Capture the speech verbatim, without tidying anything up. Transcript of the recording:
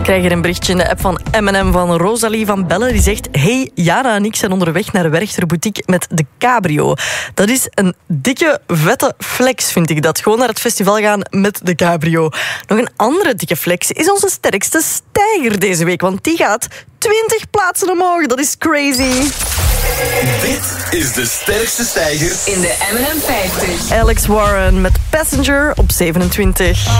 krijg hier een berichtje in de app van M en M van Rosalie van Bellen. Die zegt, hey, Jana en ik zijn onderweg naar Werchter Boutique met de Cabrio. Dat is een dikke, vette flex, vind ik dat. Gewoon naar het festival gaan met de Cabrio. Nog een andere dikke flex is onze sterkste stijger deze week. Want die gaat twintig plaatsen omhoog. Dat is crazy. Dit is de sterkste stijger in de M en M vijftig. Alex Warren met Passenger op zevenentwintig.